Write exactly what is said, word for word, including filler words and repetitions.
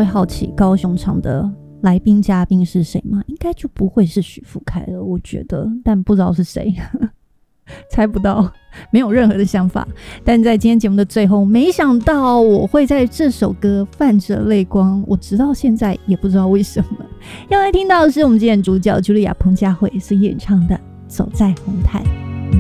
会好奇高雄场的来宾嘉宾是谁吗？应该就不会是许富凯了，我觉得，但不知道是谁猜不到，没有任何的想法。但在今天节目的最后，没想到我会在这首歌泛着泪光，我直到现在也不知道为什么。要来听到的是我们今天的主角茱莉亚彭佳慧所演唱的《走在红毯》。